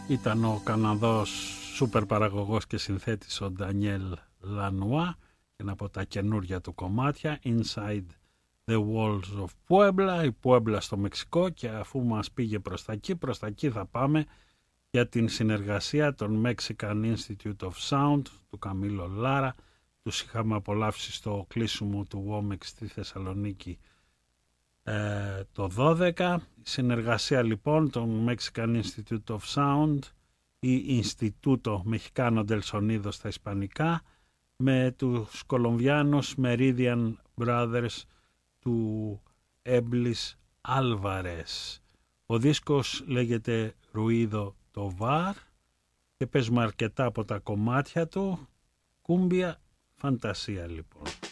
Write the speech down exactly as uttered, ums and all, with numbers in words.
Ήταν ο Καναδός σούπερ παραγωγός και συνθέτης ο Ντανιέλ Λανουά και ένα από τα καινούρια του κομμάτια Inside the Walls of Puebla, η Puebla στο Μεξικό, και αφού μας πήγε προς τα εκεί, προς τα εκεί θα πάμε για την συνεργασία των Mexican Institute of Sound του Καμίλο Λάρα. Τους είχαμε απολαύσει στο κλείσιμο του Womex στη Θεσσαλονίκη ε, το δώδεκα. Η συνεργασία λοιπόν των Mexican Institute of Sound ή Ινστιτούτο Μεχικάνο del Sonido στα ισπανικά με τους Κολομβιάνους Meridian Brothers του Έμπλης Άλβαρες. Ο δίσκος λέγεται Ruido Tovar και παίζουμε αρκετά από τα κομμάτια του. Κούμπια φαντασία λοιπόν.